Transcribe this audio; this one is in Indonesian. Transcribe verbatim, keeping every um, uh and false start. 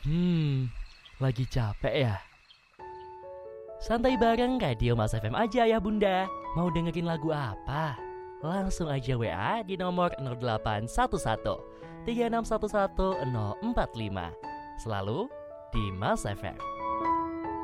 Hmm, lagi capek ya? Santai bareng Radio Mas F M aja ya bunda. Mau dengerin lagu apa? Langsung aja W A di nomor nol delapan satu satu tiga enam satu satu nol empat lima. Selalu di Mas F M.